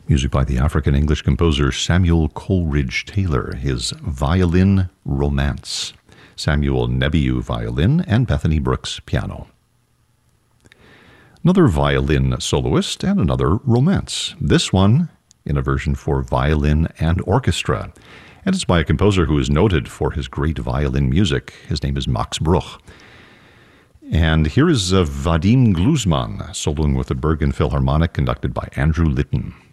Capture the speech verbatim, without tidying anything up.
Music by the African-English composer Samuel Coleridge Taylor, his Violin Romance. Samuel Nebiu violin and Bethany Brooks piano. Another violin soloist and another romance. This one in a version for violin and orchestra. And it's by a composer who is noted for his great violin music. His name is Max Bruch. And here is uh, Vadim Gluzman, soloing with the Bergen Philharmonic, conducted by Andrew Litton.